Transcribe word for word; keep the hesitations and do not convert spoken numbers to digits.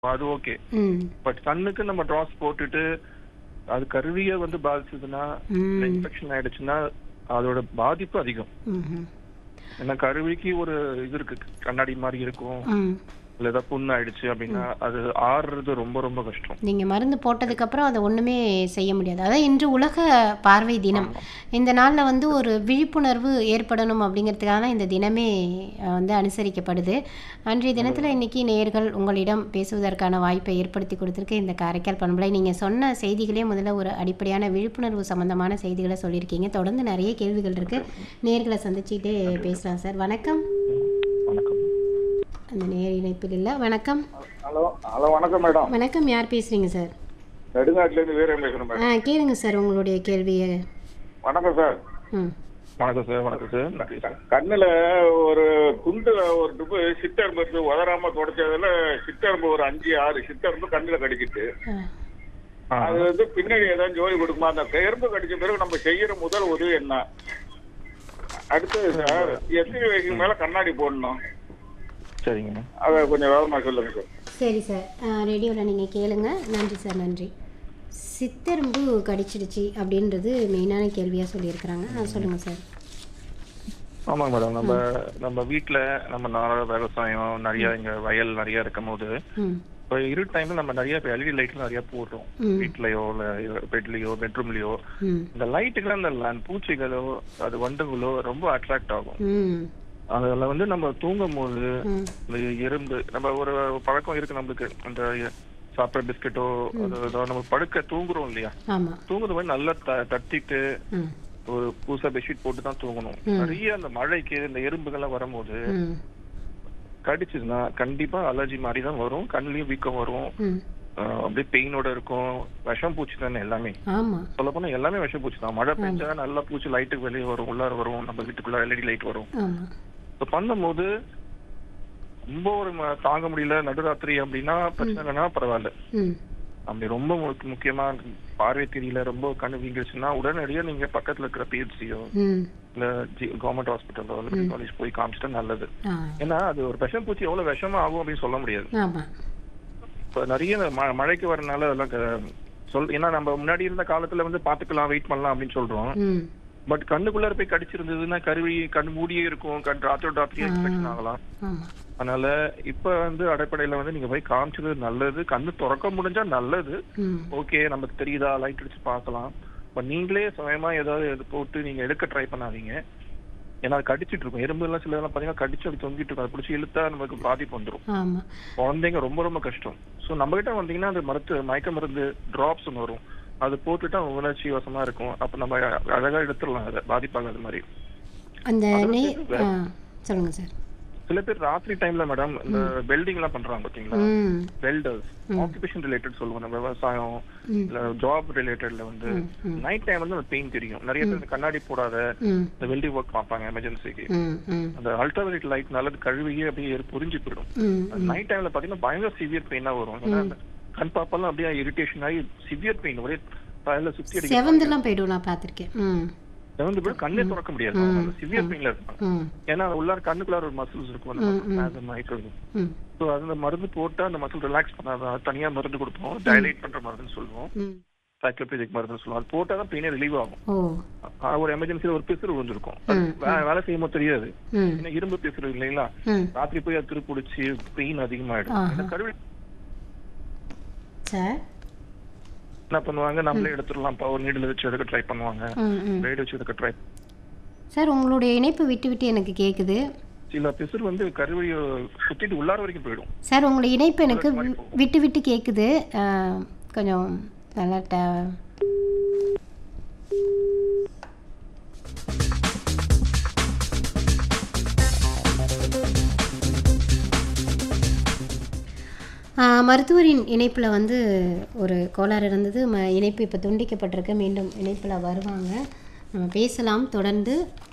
அது ஓகே. ம். பட் கண்ணுக்கு நம்ம டிராப்ஸ் போட்டுட்டு அது கருவிய வந்து பாதிச்சதுன்னா, இல்ல ம். இன்ஃபெக்ஷன் ஆயிடுச்சுன்னா, அதோட பாதிப்பு அதிகம். ம்ஹ்ம். ஏன்னா கருவிக்கு ஒரு இது இருக்கு. கண்ணாடி மாரி இருக்கும். ம். இல்ல ஏதாவது புண்ணு ஆயிடுச்சு அப்படின்னா, அது ஆறுறது ரொம்ப ரொம்ப கஷ்டம். நீங்க மருந்து போட்டதுக்கப்புறம் அத ஒண்ணுமே செய்ய முடியாது. அதான் இன்று உலக பார்வை தினம். ஆமா. இந்த நாள்ல வந்து ஒரு விழிப்புணர்வு ஏற்படணும் அப்படிங்கிறதுக்காக தான் இந்த தினமே அ வந்து அனுசரிக்கப்படுது. அன்றைய தினத்தில இன்னைக்கு நேயர்கள் உங்களிடம் பேசுவதற்கான வாய்ப்பை ஏற்படுத்தி குடுத்திருக்கு இந்த காரைக்கால் பண்பலை. நீங்க சொன்ன செய்திகளே முதல்ல ஒரு அடிப்படையான விழிப்புணர்வு சம்மந்தமான செய்திகள சொல்லியிருக்கீங்க. தொடர்ந்து நெறைய கேள்விகள் இருக்கு. நேயர்கள சந்திச்சுக்கிட்டே பேசலாம் சார். வணக்கம். வணக்கம். அந்த நேயர் இணைப்பில் இல்ல. வணக்கம். ஹலோ ஹலோ வணக்கம் மேடம். வணக்கம். யார் பேசுறீங்க சார்? நெடுங்காட்டிலேருந்து வீரன் பேசுகிறேன் ஆ மேடம். கேளுங்க சார் உங்களுடைய கேள்விய. வணக்கம் சார். ம். வணக்கம் சார். வணக்கம் சார். நன்றி சார். கண்ணுல ஒரு துண்டு ஒரு டுப்பு சித்தரும்பு இருந்து உதறாம தொடச்சதுல சித்தரும்பு ஒரு அஞ்சு ஆறு சித்தரும்பு கண்ணுல கடிச்சிட்டு ஆ. ஆ. அது வந்து பின்னாடி ஏதாவது ஜோலி கொடுக்குமா? அந்த எறும்பு கடிச்ச பிறகு நம்ம செய்யற முதல் உதவி என்ன? அடுத்தது சார், எத்தனை வயசுக்கு மேல கண்ணாடி போடணும்? சரிங்க. அதை கொஞ்சம் விவரமா சொல்லுங்க சார். சரி சார். ரேடியோவில் நீங்கள் கேளுங்க. நன்றி சார். நன்றி. சித்தெரும்பு கடிச்சிடுச்சு அப்படின்றது மெயினான கேள்வியாக சொல்லியிருக்கிறாங்க. ஆ சொல்லுங்கள் சார். ஆமாங்க மேடம். நம்ம நம்ம வீட்ல நம்ம நாள விவசாயம் நிறைய இங்க வயல் நிறைய இருக்கும் போது ம். இப்போ இரு டைம்ல நம்ம நிறைய எல்இடி லைட் நிறைய போடுறோம். ம். வீட்லயோ இல்ல பெட்லயோ பெட்ரூம்லயோ ம். இந்த லைட்டுக்குலாம் இந்த ல- பூச்சிகளோ அது வண்டுகளோ ரொம்ப அட்ராக்ட் ஆகும். ம். அதுல வந்து நம்ம தூங்கும் போது ம். இந்த எறும்பு நம்ம ஒரு பழக்கம் இருக்கு நம்மளுக்கு அந்த சாப்பிட்ற பிஸ்கெட்டோ அது ஏதோ நம்ம படுக்க தூங்குறோம் இல்லையா, ஆமாம். தூங்குறது மாதிரி நல்லா த- தட்டிட்டு ம். ஒரு புதுசா பெட்ஷீட் போட்டு தான் தூங்கணும். ம். நிறைய அந்த மழைக்கு இந்த எறும்புகள்லாம் வரும்போது ம். கடிச்சதுன்னா கண்டிப்பா அலர்ஜி மாதிரி தான் வரும். கண்ணுலயும் வீக்கம் வரும். ம். ஆஹ் அப்படியே பெயினோட இருக்கும். விஷம் பூச்சி தானே எல்லாமே. ஆமாம். சொல்ல போனா எல்லாமே விஷம் பூச்சி தான். மழை பெஞ்சா நல்லா பூச்சி லைட்டுக்கு வெளியே வரும், உள்ளார வரும், நம்ம வீட்டுக்குள்ள எல்இடி லைட் வரும். ஆமாம். இப்போ பண்ணும்போது ரொம்ப ஒரு ம- தாங்க முடியல நடுராத்திரி அப்படின்னா பிரச்சனை இல்லைன்னா பரவாயில்ல. ம். அப்படி ரொம்ப முக்கிய- முக்கியமா பார்வை தெரியல, ரொம்ப கண்ணு வீங்கிடுச்சுன்னா உடனடியா நீங்க பக்கத்துல இருக்கிற பிஹெச்சியோ ம். இல்ல கவர்மெண்ட் ஹாஸ்பிட்டலோ இல்ல காலேஜ் போய் காமிச்சிட்டா நல்லது. ஆ. ஏன்னா அது ஒரு விஷம் பூச்சி எவ்வளவு விஷமா ஆகும் அப்படின்னு சொல்ல முடியாது. ஆமாம். இப்ப நிறைய ம- மழைக்கு வரனால அதெல்லாம் க- சொல் ஏன்னா நம்ம முன்னாடி இருந்த காலத்துல வந்து பாத்துக்கலாம் வெயிட் பண்ணலாம் அப்படின்னு சொல்றோம். ம். பட் கண்ணுக்குள்ளார போய் கடிச்சிருந்ததுன்னா கருவி கண் மூடியே இருக்கும். கண் ராத்திரோட ராத்திரியே இன்ஃபெக்ஷன் ஆகலாம். ஆமாம். அதனால இப்ப வந்து அடிப்படையில வந்து நீங்க போய் காமிச்சது நல்லது. கண்ணு திறக்க முடிஞ்சா நல்லது. ம். ஓகே நமக்கு தெரியுதா லைட் அடிச்சு பார்க்கலாம். பட் நீங்களே சுயமா ஏதாவது இது போட்டு நீங்க எடுக்க ட்ரை பண்ணாதீங்க. ஏன்னா அது கடிச்சிட்டு இருக்கும். எறும்பு எல்லாம் சில எல்லாம் பாத்தீங்கன்னா கடிச்சு அப்படி தொங்கிட்டு இருக்கும். அதை பிடிச்சி இழுத்தா நமக்கு பாதிப்பு வந்துடும். ஆமாம். குழந்தைங்க ரொம்ப ரொம்ப கஷ்டம். ஸோ நம்ம கிட்ட வந்தீங்கன்னா அது மருத்துவ மயக்க மருந்து டிராப்ஸ் ஒன்று வரும். அது போட்டுட்டா உணர்ச்சி வசமா இருக்கும். அப்ப நம்ம அழகா எடுத்துடலாம். அதை பாதிப்பாகாத மாதிரி. அந்த அதுல நெய் பேர் ஆ சொல்லுங்கள் சார். சில பேர் ராத்திரி டைம்ல மேடம் இந்த வெல்டிங் எல்லாம் பண்றாங்க பாத்தீங்களா, ம். வெல்டர்ஸ் ஆக்குபேஷன் ரிலேட்டட் சொல்லுவோம். நம்ம விவசாயம் ம். இல்ல ஜாப் ரிலேட்டட்ல வந்து ம். ம். நைட் டைம் வந்து அந்த பெயின் தெரியும். நிறைய பேர் இந்த கண்ணாடி போடாத ம். இந்த வெல்டிங் ஒர்க் பார்ப்பாங்க எமர்ஜென்சிக்கு. ம். ம். அந்த அல்ட்ராவயலட் லைட் நல்லது கழுவியே அப்படியே புரிஞ்சு போயிடும். ம். நைட் டைம்ல பாத்தீங்கன்னா பயங்கர சிவியர் பெயினா வரும். ஏன்னா அந்த கண் பாப்பெல்லாம் அப்படியே இரிட்டேஷன் ஆகி சிவியர் பெயின் ஒரே தலையில சுத்தி அடிக்க செவந்தெல்லாம் போயிடும். நான் பார்த்துருக்கேன். ம். வந்து போய் கண்ணே திறக்க முடியாது. சிவியர் பெயின்ல இருப்பாங்க. ம். ஏன்னா உள்ளார கண்ணுக்குள்ளார ஒரு மசில்ஸ் இருக்கும். அந்த muscle மயக்கம் இருக்கும். ம். ஸோ அந்த மருந்து போட்டா அந்த மசில் ரிலாக்ஸ் பண்ணாதான் தனியா மருந்து கொடுப்போம். டைலேட் பண்ற மருந்துன்னு சொல்லுவோம். ம். சைக்ளோபெடிக் மருந்துன்னு சொல்லுவோம். அது போட்டா தான் பெயினே ரிலீவ் ஆகும். ஓ. ஆஹ் ஒரு எமர்ஜென்சில ஒரு பிசுறு விழுந்திருக்கும். அது வே- வேலை செய்யும்போது தெரியாது. ம். ஏன்னா இரும்பு பிசுறு இல்லைங்களா, ம். ராத்திரி போய் அது திருப்பிடிச்சு பெயின் அதிகமாயிடும். ஆஹா. ஏன்னா கருவி சார். என்ன பண்ணுவாங்க, நம்மளே எடுத்துடலாம் பவர் நீடில் வச்சு எடுக்க ட்ரை பண்ணுவாங்க. ம். ம். பிளேட் வச்சு எடுக்க ட்ரை. சார் உங்களுடைய இணைப்பு விட்டு விட்டு எனக்கு கேட்குது. சில பிசுறு வந்து கருவியை சுத்திட்டு உள்ளார வரைக்கும் போயிடும். சார் உங்களுடைய இணைப்பு எனக்கு வி- விட்டு விட்டு கேட்குது. ஆ, கொஞ்சம் நல்லா ட ஆ, மருத்துவரின் இணைப்பில் வந்து ஒரு கோளாறு இருந்தது. ம இணைப்பு இப்போ துண்டிக்கப்பட்டிருக்கு. மீண்டும் இணைப்பில் வருவாங்க. நம்ம பேசலாம் தொடர்ந்து.